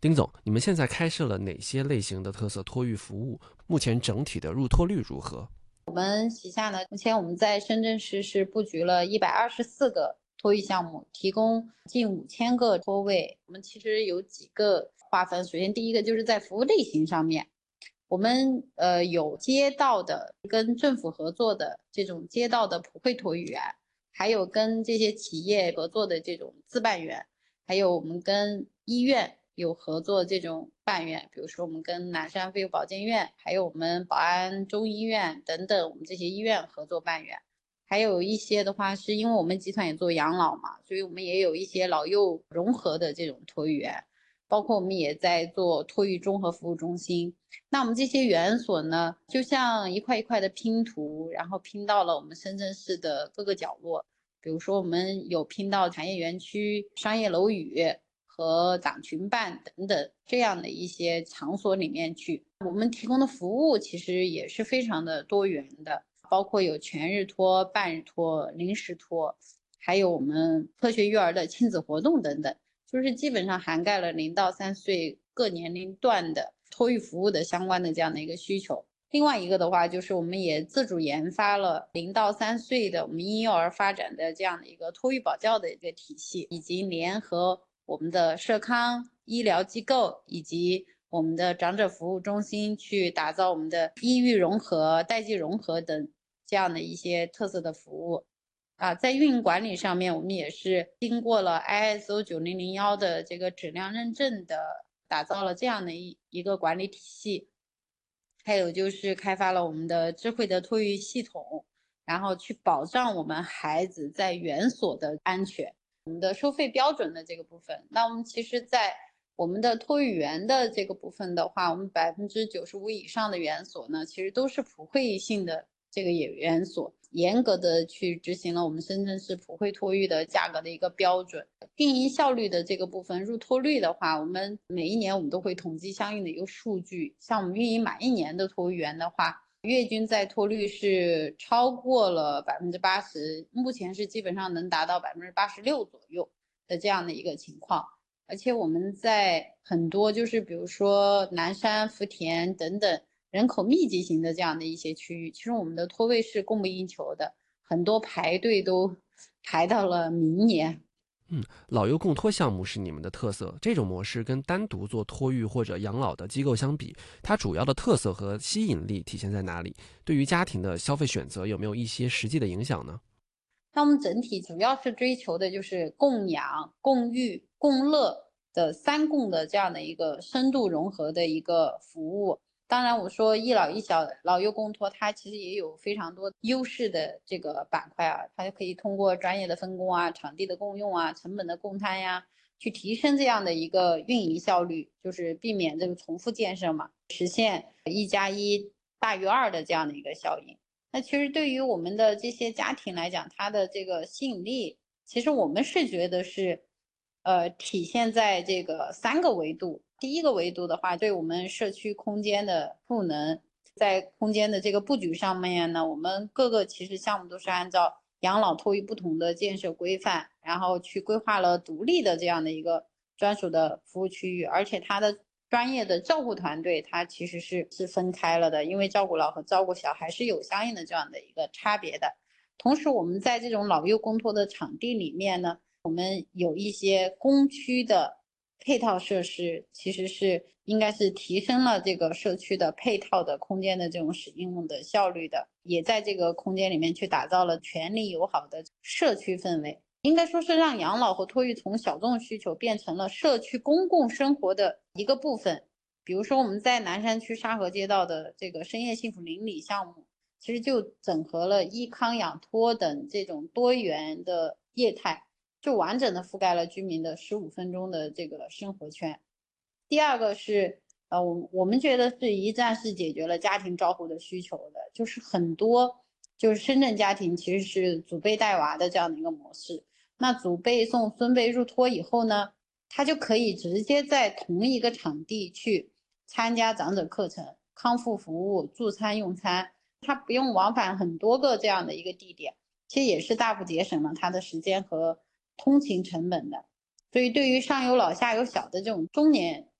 丁总，你们现在开设了哪些类型的特色托育服务？目前整体的入托率如何？ 我们旗下呢，目前我们在深圳市是布局了124个托育项目，提供近5000个托位。我们其实有几个划分，首先第一个就是在服务类型上面，我们有街道的跟政府合作的这种街道的普惠托育员，还有跟这些企业合作的这种自办员，还有我们跟医院有合作这种办院，比如说我们跟南山妇幼保健院，还有我们宝安中医院等等，我们这些医院合作办院。还有一些的话，是因为我们集团也做养老嘛，所以我们也有一些老幼融合的这种托育员，包括我们也在做托育综合服务中心。那我们这些园所呢，就像一块一块的拼图，然后拼到了我们深圳市的各个角落。比如说，我们有拼到产业园区、商业楼宇和党群办等等这样的一些场所里面去。我们提供的服务其实也是非常的多元的，包括有全日托、半日托、临时托，还有我们科学育儿的亲子活动等等，就是基本上涵盖了0到3岁各年龄段的托育服务的相关的这样的一个需求。另外一个的话，就是我们也自主研发了0到3岁的我们婴幼儿发展的这样的一个托育保教的一个体系，以及联合我们的社康医疗机构以及我们的长者服务中心去打造我们的医育融合、代际融合等这样的一些特色的服务。在运营管理上面，我们也是经过了 ISO 9001的这个质量认证的，打造了这样的一个管理体系。还有就是开发了我们的智慧的托育系统，然后去保障我们孩子在园所的安全。我们的收费标准的这个部分，那我们其实在我们的托育园的这个部分的话，我们95%以上的园所呢，其实都是普惠性的这个园所，严格的去执行了我们深圳市普惠托育的价格的一个标准。运营效率的这个部分，入托率的话，我们每一年我们都会统计相应的一个数据。像我们运营满1年的托育园的话，月均在托率是超过了80%，目前是基本上能达到86%左右的这样的一个情况。而且我们在很多就是比如说南山、福田等等人口密集型的这样的一些区域，其实我们的托位是供不应求的，很多排队都排到了明年。 老幼共托项目是你们的特色，这种模式跟单独做托育或者养老的机构相比，它主要的特色和吸引力体现在哪里？对于家庭的消费选择有没有一些实际的影响呢？ 那我们整体主要是追求的就是共养、共育、共乐的3共的这样的一个深度融合的一个服务。当然，我说一老一小老幼共托，它其实也有非常多优势的这个板块啊，它可以通过专业的分工啊、场地的共用啊、成本的共摊呀，去提升这样的一个运营效率，就是避免这个重复建设嘛，实现1+1大于2的这样的一个效应。那其实对于我们的这些家庭来讲，它的这个吸引力，其实我们是觉得是，体现在这个3个维度。第一个维度的话，对我们社区空间的赋能，在空间的这个布局上面呢，我们各个其实项目都是按照养老托育不同的建设规范，然后去规划了独立的这样的一个专属的服务区域，而且它的专业的照顾团队，它其实是分开了的，因为照顾老和照顾小还是有相应的这样的一个差别的。同时，我们在这种老幼公托的场地里面呢，我们有一些公区的配套设施，其实是应该是提升了这个社区的配套的空间的这种使用的效率的，也在这个空间里面去打造了全力友好的社区氛围。应该说是让养老和托育从小众需求变成了社区公共生活的一个部分。比如说我们在南山区沙河街道的这个深夜幸福邻里项目，其实就整合了医康养托等这种多元的业态，就完整的覆盖了居民的15分钟的这个生活圈。第二个是我们觉得是一站式解决了家庭照护的需求的，就是很多就是深圳家庭其实是祖辈带娃的这样的一个模式。那祖辈送孙辈入托以后呢，他就可以直接在同一个场地去参加长者课程、康复服务、助餐用餐，他不用往返很多个这样的一个地点，其实也是大幅节省了他的时间和通勤成本的。所以对于上有老下有小的这种中年